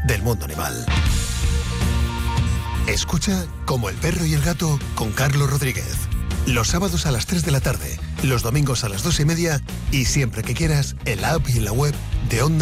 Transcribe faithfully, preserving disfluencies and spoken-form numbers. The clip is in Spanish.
del mundo animal. Escucha Como el perro y el gato con Carlos Rodríguez. Los sábados a las tres de la tarde, los domingos a las dos y media y siempre que quieras en la app y en la web de Onda